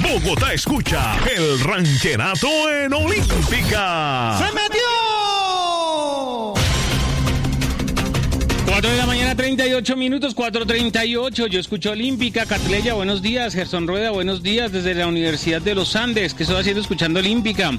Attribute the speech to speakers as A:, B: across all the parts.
A: Bogotá escucha el rancherato en Olímpica.
B: ¡Se metió!
C: 4 de la mañana, 38 minutos, 4:38. Yo escucho Olímpica. Catleya, buenos días. Gerson Rueda, buenos días desde la Universidad de los Andes. ¿Qué estoy haciendo escuchando Olímpica?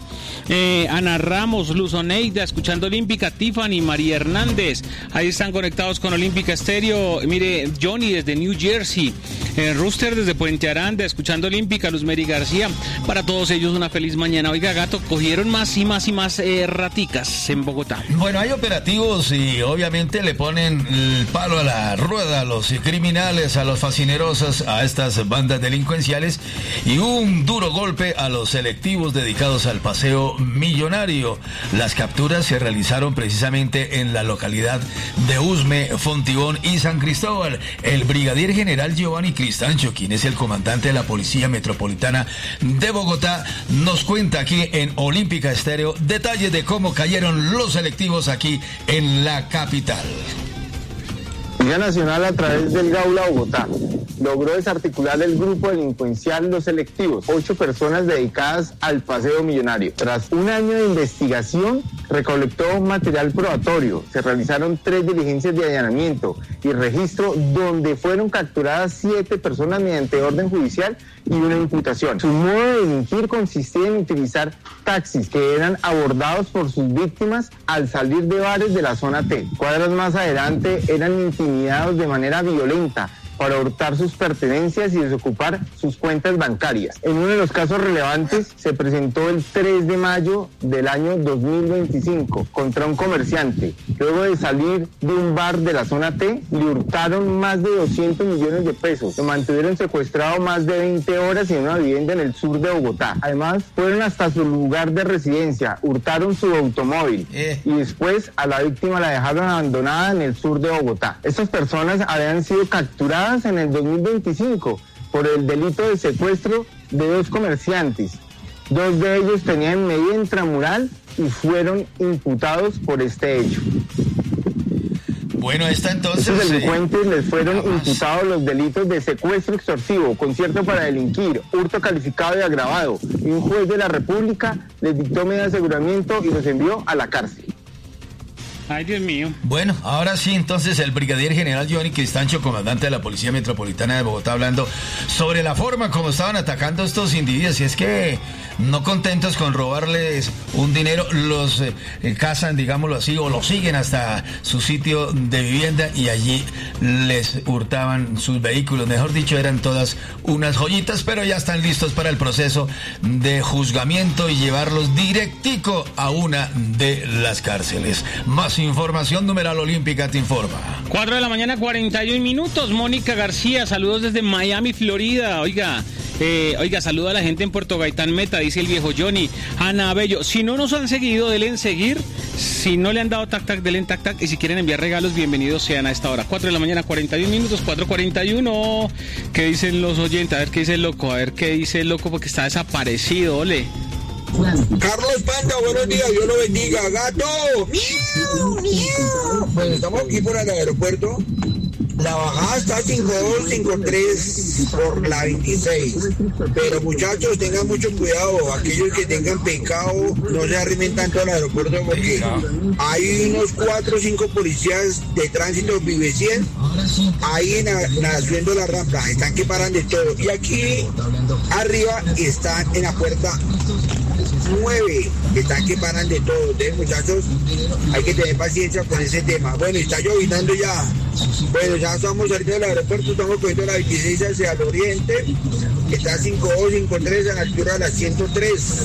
C: Ana Ramos, Luz Oneida, escuchando Olímpica. Tiffany, María Hernández. Ahí están conectados con Olímpica Estéreo. Mire, Johnny desde New Jersey. Rooster desde Puente Aranda, escuchando Olímpica. Luz Mary García. Para todos ellos una feliz mañana. Oiga, gato, cogieron más y más raticas en Bogotá.
D: Bueno, hay operativos y obviamente le ponen el palo a la rueda a los criminales, a los fascinerosos, a estas bandas delincuenciales y un duro golpe a los selectivos dedicados al paseo millonario. Las capturas se realizaron precisamente en la localidad de Usme, Fontibón y San Cristóbal. El brigadier general Giovanni Cristancho, quien es el comandante de la Policía Metropolitana de Bogotá, nos cuenta aquí en Olímpica Estéreo detalles de cómo cayeron los selectivos aquí en la capital.
E: Policía Nacional, a través del Gaula Bogotá, logró desarticular el grupo delincuencial Los Selectivos, 8 personas dedicadas al paseo millonario. Tras un año de investigación, recolectó material probatorio, se realizaron 3 diligencias de allanamiento y registro donde fueron capturadas 7 personas mediante orden judicial y una imputación. Su modo de delinquir consistía en utilizar taxis que eran abordados por sus víctimas al salir de bares de la zona T. Cuadras más adelante eran intimidados de manera violenta para hurtar sus pertenencias y desocupar sus cuentas bancarias. En uno de los casos relevantes se presentó el 3 de mayo del año 2025 contra un comerciante. Luego de salir de un bar de la zona T, le hurtaron más de 200 millones de pesos. Lo mantuvieron secuestrado más de 20 horas en una vivienda en el sur de Bogotá. Además, fueron hasta su lugar de residencia, hurtaron su automóvil y después a la víctima la dejaron abandonada en el sur de Bogotá. Estas personas habían sido capturadas en el 2025 por el delito de secuestro de 2 comerciantes. 2 de ellos tenían medida intramural y fueron imputados por este hecho.
D: Bueno, entonces...
E: Estos delincuentes les fueron imputados los delitos de secuestro extorsivo, concierto para delinquir, hurto calificado y agravado. Y un juez de la República les dictó medida de aseguramiento y los envió a la cárcel.
C: Ay, Dios mío.
D: Bueno, ahora sí, entonces el brigadier general Giovanni Cristancho, comandante de la Policía Metropolitana de Bogotá, hablando sobre la forma como estaban atacando a estos individuos. Y es que no contentos con robarles un dinero, los cazan, digámoslo así, o los siguen hasta su sitio de vivienda y allí les hurtaban sus vehículos. Mejor dicho, eran todas unas joyitas, pero ya están listos para el proceso de juzgamiento y llevarlos directico a una de las cárceles. Más información, numeral Olímpica te informa.
C: 4 de la mañana, 41 minutos. Mónica García, saludos desde Miami, Florida. Oiga, saluda a la gente en Puerto Gaitán Meta, dice el viejo Johnny. Ana Bello, si no nos han seguido, denle en seguir. Si no le han dado tac, denle en tac. Y si quieren enviar regalos, bienvenidos sean a esta hora. 4 de la mañana, 41 minutos, 4:41. ¿Qué dicen los oyentes? A ver qué dice el loco, porque está desaparecido, ole.
F: Carlos Panda, buenos días, Dios lo bendiga. Gato, miau, miau. Bueno, estamos aquí por el aeropuerto. La bajada está 5253 por la 26. Pero muchachos, tengan mucho cuidado. Aquellos que tengan pecado, no se arrimen tanto al aeropuerto porque hay unos 4 o 5 policías de tránsito Vive 100 ahí haciendo la rampa. Están que paran de todo. Y aquí arriba están en la puerta 9, están que paran de todo. Entonces, muchachos, hay que tener paciencia con ese tema. Bueno, está llovinando ya. Bueno, ya estamos saliendo del aeropuerto, estamos cogiendo la 26 hacia el oriente. Está 5253 a la altura de la 103.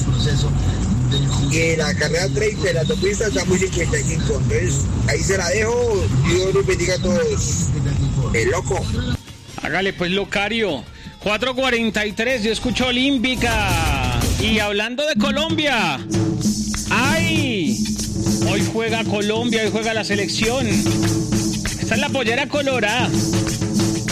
F: Y la carrera 30 de la autopista está muy 55. Entonces, ahí se la dejo. Dios los bendiga a todos. El loco.
C: Hágale pues, locario. 4:43, yo escucho Olímpica. Y hablando de Colombia, ¡ay! Hoy juega Colombia, hoy juega la selección. Esta es la pollera colorada.